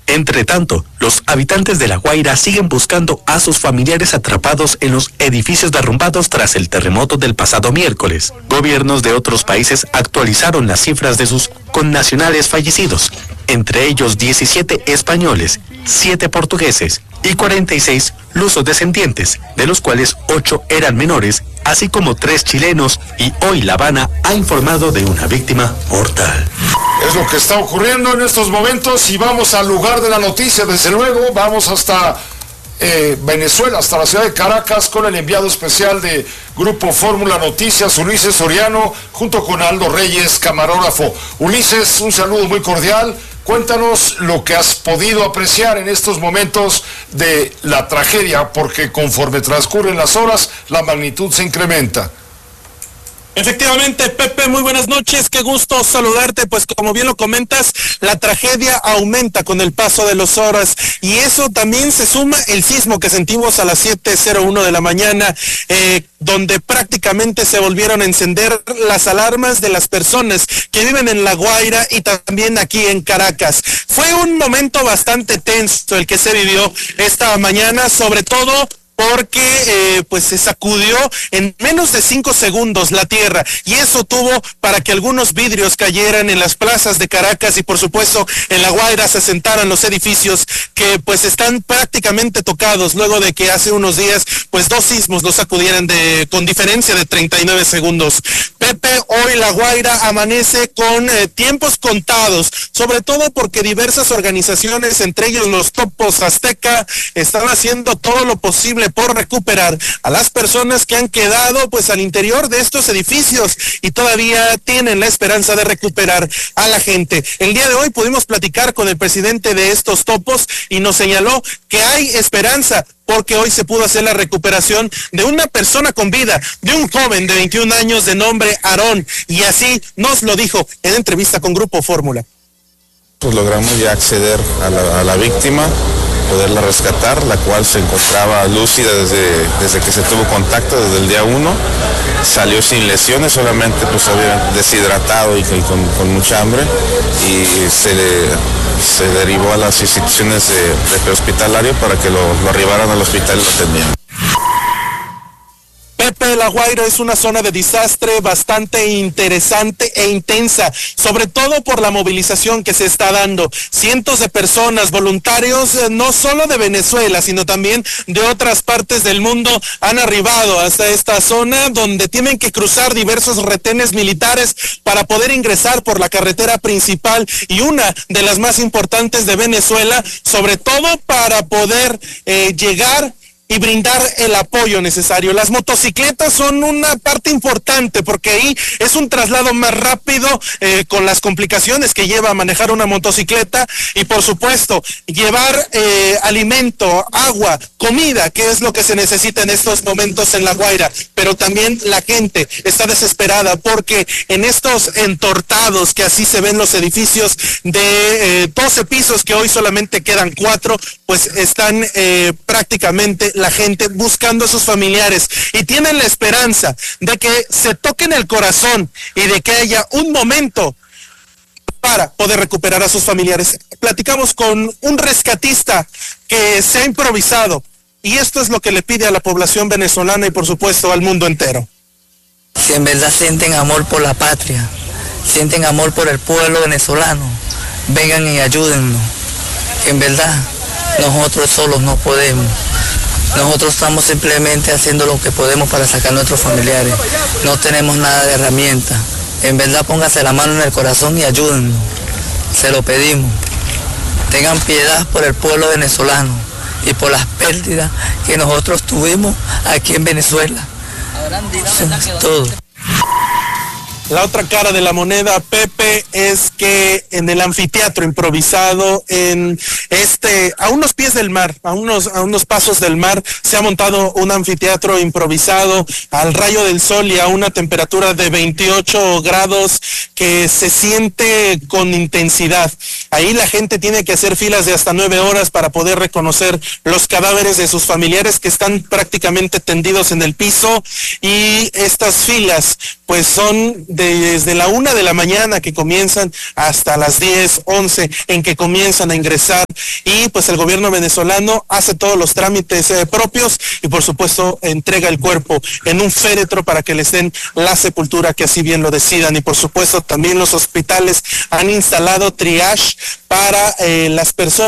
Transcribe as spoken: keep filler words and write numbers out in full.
Entre tanto, los habitantes de La Guaira siguen buscando a sus familiares atrapados en los edificios derrumbados tras el terremoto del pasado miércoles. Gobiernos de otros países actualizaron las cifras de sus connacionales fallecidos, entre ellos diecisiete españoles, siete portugueses y cuarenta y seis luso-descendientes, de los cuales ocho eran menores, así como tres chilenos, y hoy La Habana ha informado de una víctima mortal. Es lo que está ocurriendo en estos momentos y vamos al lugar de la noticia, desde luego, vamos hasta eh, Venezuela, hasta la ciudad de Caracas, con el enviado especial de Grupo Fórmula Noticias, Ulises Soriano, junto con Aldo Reyes, camarógrafo. Ulises, un saludo muy cordial. Cuéntanos lo que has podido apreciar en estos momentos de la tragedia, porque conforme transcurren las horas, la magnitud se incrementa. Efectivamente, Pepe, muy buenas noches, qué gusto saludarte. Pues como bien lo comentas, la tragedia aumenta con el paso de las horas, y eso también se suma el sismo que sentimos a las siete cero uno de la mañana, eh, donde prácticamente se volvieron a encender las alarmas de las personas que viven en La Guaira y también aquí en Caracas. Fue un momento bastante tenso el que se vivió esta mañana, sobre todo porque eh, pues se sacudió en menos de cinco segundos la tierra, y eso tuvo para que algunos vidrios cayeran en las plazas de Caracas, y por supuesto en La Guaira se asentaran los edificios que pues están prácticamente tocados, luego de que hace unos días pues dos sismos los sacudieran de, con diferencia de treinta y nueve segundos. Pepe, hoy La Guaira amanece con eh, tiempos contados, sobre todo porque diversas organizaciones, entre ellos los Topos Azteca, están haciendo todo lo posible por recuperar a las personas que han quedado pues al interior de estos edificios, y todavía tienen la esperanza de recuperar a la gente. El día de hoy pudimos platicar con el presidente de estos Topos y nos señaló que hay esperanza, porque hoy se pudo hacer la recuperación de una persona con vida, de un joven de veintiún años de nombre Aarón, y así nos lo dijo en entrevista con Grupo Fórmula. Pues logramos ya acceder a la, a la víctima, poderla rescatar, la cual se encontraba lúcida desde, desde que se tuvo contacto, desde el día uno. Salió sin lesiones, solamente pues obviamente deshidratado y con, con mucha hambre, y se, le, se derivó a las instituciones de, de prehospitalario para que lo, lo arribaran al hospital y lo atendieran. Pepe, La Guaira es una zona de desastre bastante interesante e intensa, sobre todo por la movilización que se está dando. Cientos de personas, voluntarios, eh, no solo de Venezuela, sino también de otras partes del mundo, han arribado hasta esta zona, donde tienen que cruzar diversos retenes militares para poder ingresar por la carretera principal y una de las más importantes de Venezuela, sobre todo para poder eh, llegar y brindar el apoyo necesario. Las motocicletas son una parte importante, porque ahí es un traslado más rápido, eh, con las complicaciones que lleva a manejar una motocicleta, y por supuesto llevar eh, alimento, agua, comida, que es lo que se necesita en estos momentos en La Guaira. Pero también la gente está desesperada, porque en estos entortados, que así se ven los edificios de eh, doce pisos, que hoy solamente quedan cuatro, pues están eh, prácticamente la gente buscando a sus familiares, y tienen la esperanza de que se toquen el corazón y de que haya un momento para poder recuperar a sus familiares. Platicamos con un rescatista que se ha improvisado, y esto es lo que le pide a la población venezolana y por supuesto al mundo entero. Si en verdad sienten amor por la patria, sienten amor por el pueblo venezolano, vengan y ayúdennos, que en verdad nosotros solos no podemos. Nosotros estamos simplemente haciendo lo que podemos para sacar a nuestros familiares. No tenemos nada de herramienta. En verdad, pónganse la mano en el corazón y ayúdennos. Se lo pedimos. Tengan piedad por el pueblo venezolano y por las pérdidas que nosotros tuvimos aquí en Venezuela. Eso es todo. La otra cara de la moneda, Pepe, es que en el anfiteatro improvisado, en este, a unos pies del mar, a unos, a unos pasos del mar, se ha montado un anfiteatro improvisado al rayo del sol y a una temperatura de veintiocho grados que se siente con intensidad. Ahí la gente tiene que hacer filas de hasta nueve horas para poder reconocer los cadáveres de sus familiares que están prácticamente tendidos en el piso, y estas filas pues son desde la una de la mañana que comienzan hasta las diez, once en que comienzan a ingresar, y pues el gobierno venezolano hace todos los trámites eh, propios y por supuesto entrega el cuerpo en un féretro para que les den la sepultura que así bien lo decidan. Y por supuesto también los hospitales han instalado triage para eh, las personas